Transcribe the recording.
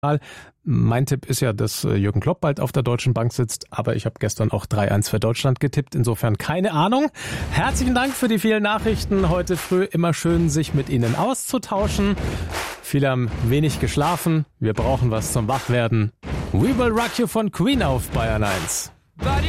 Mein Tipp ist ja, dass Jürgen Klopp bald auf der Deutschen Bank sitzt, aber ich habe gestern auch 3-1 für Deutschland getippt, insofern keine Ahnung. Herzlichen Dank für die vielen Nachrichten heute früh, immer schön sich mit Ihnen auszutauschen. Viele haben wenig geschlafen, wir brauchen was zum Wachwerden. We Will Rock You von Queen auf Bayern 1.